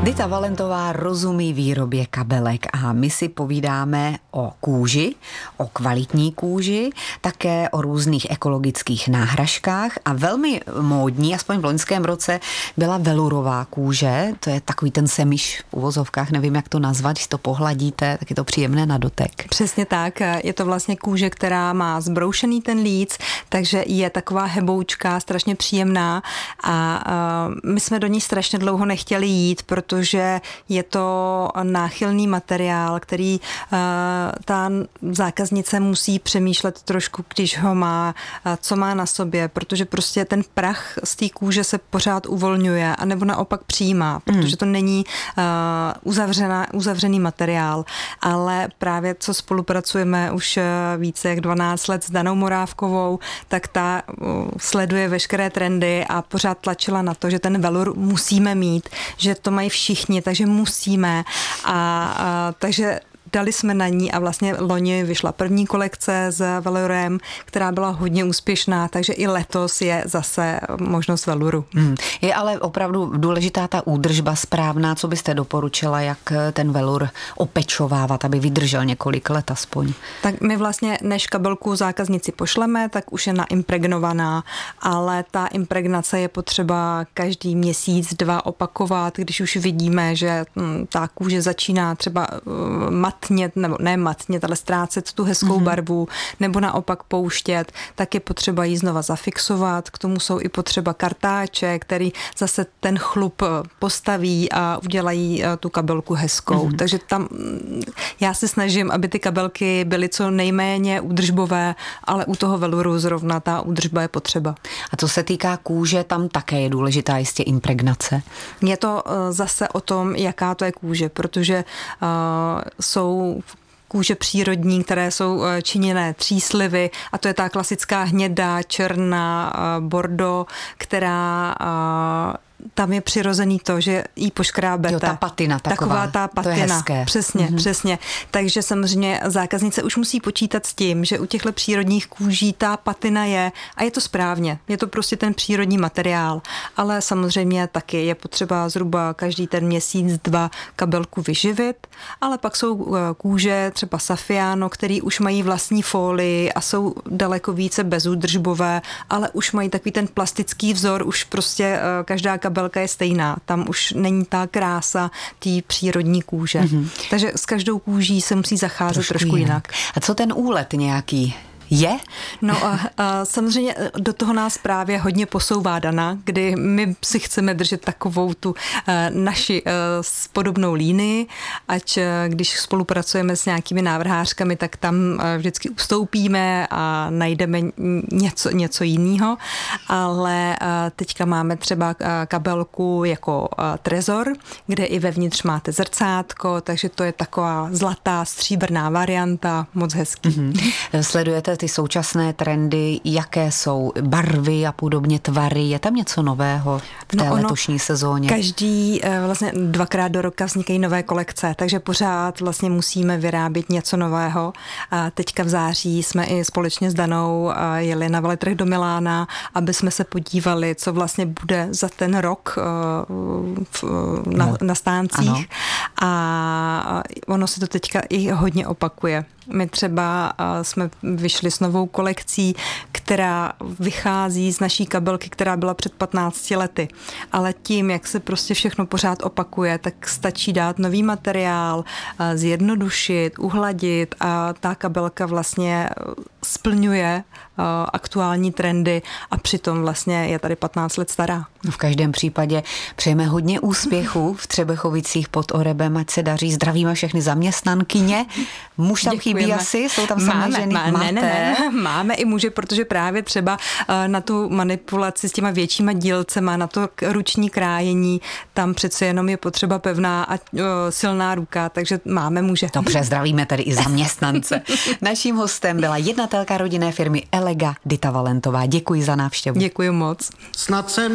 Dita Valentová rozumí výrobě kabelek a my si povídáme o kůži, o kvalitní kůži, také o různých ekologických náhražkách a velmi módní, aspoň v loňském roce, byla velurová kůže, to je takový ten semiš v uvozovkách, nevím, jak to nazvat, když to pohladíte, tak je to příjemné na dotek. Přesně tak, je to vlastně kůže, která má zbroušený ten líc, takže je taková heboučka, strašně příjemná a my jsme do ní strašně dlouho nechtěli jít, protože je to náchylný materiál, který ta zákaznice musí přemýšlet trošku, když ho má, co má na sobě, protože prostě ten prach z té kůže se pořád uvolňuje, anebo naopak přijímá, protože to není uzavřený materiál. Ale právě co spolupracujeme už více jak 12 let s Danou Morávkovou, tak ta sleduje veškeré trendy a pořád tlačila na to, že ten velur musíme mít, že to mají všichni, takže musíme takže dali jsme na ní a vlastně loni vyšla první kolekce s velurem, která byla hodně úspěšná, takže i letos je zase možnost veluru. Je ale opravdu důležitá ta údržba správná, co byste doporučila, jak ten velur opečovávat, aby vydržel několik let aspoň? Tak my vlastně, než kabelku zákaznici pošleme, tak už je naimpregnovaná, ale ta impregnace je potřeba každý měsíc, 2 opakovat, když už vidíme, že ta kůže začíná třeba matnět, nebo ne matnět, ale ztrácet tu hezkou barvu, nebo naopak pouštět, tak je potřeba ji znova zafixovat. K tomu jsou i potřeba kartáče, který zase ten chlup postaví a udělají tu kabelku hezkou. Takže tam já se snažím, aby ty kabelky byly co nejméně údržbové, ale u toho veluru zrovna ta údržba je potřeba. A co se týká kůže, tam také je důležitá jistě impregnace. Je to zase o tom, jaká to je kůže, protože jsou kůže přírodní, které jsou činěné tříslivy a to je ta klasická hnědá, černá, bordo, která tam je přirozený to, že jí poškrábete. Jo, ta patina taková ta patina. To je hezké. Přesně. Takže samozřejmě zákaznice už musí počítat s tím, že u těchto přírodních kůží ta patina je a je to správně. Je to prostě ten přírodní materiál. Ale samozřejmě taky je potřeba zhruba každý ten měsíc, 2 kabelku vyživit, ale pak jsou kůže třeba Saffiano, který už mají vlastní fólii a jsou daleko více bezúdržbové, ale už mají takový ten plastický vzor, už prostě každá kabelka je stejná. Tam už není ta krása té přírodní kůže. Takže s každou kůží se musí zacházet trošku jinak. A co ten úlet nějaký? Je? No a samozřejmě do toho nás právě hodně posouvá Dana, kdy my si chceme držet takovou tu naši podobnou línii, ať když spolupracujeme s nějakými návrhářkami, tak tam vždycky ustoupíme a najdeme něco jiného, ale teďka máme třeba kabelku jako trezor, kde i vevnitř máte zrcátko, takže to je taková zlatá, stříbrná varianta, moc hezký. Sledujete ty současné trendy, jaké jsou barvy a podobně tvary, je tam něco nového v té letošní sezóně? Každý vlastně 2krát do roka vznikají nové kolekce, takže pořád vlastně musíme vyrábět něco nového. A teďka v září jsme i společně s Danou jeli na veletrh do Milána, aby jsme se podívali, co vlastně bude za ten rok na stáncích. Ano. A ono se to teďka i hodně opakuje. My třeba jsme vyšli s novou kolekcí, která vychází z naší kabelky, která byla před 15 lety. Ale tím, jak se prostě všechno pořád opakuje, tak stačí dát nový materiál, zjednodušit, uhladit a ta kabelka vlastně splňuje aktuální trendy a přitom vlastně je tady 15 let stará. V každém případě přejeme hodně úspěchů v Třebechovicích pod Orebem, ať se daří. Zdravíme všechny zaměstnankyně. Muž tam chybí asi, jsou tam samé ženy? Ne, máme i muže, protože právě třeba na tu manipulaci s těma většíma dílcema, na to ruční krájení, tam přece jenom je potřeba pevná a silná ruka, takže máme muže. Dobře, zdravíme tady i zaměstnance. Naším hostem byla jednatelka rodinné firmy Elega Dita Valentová. Děkuji za návštěvu. Děkuji moc. Snad se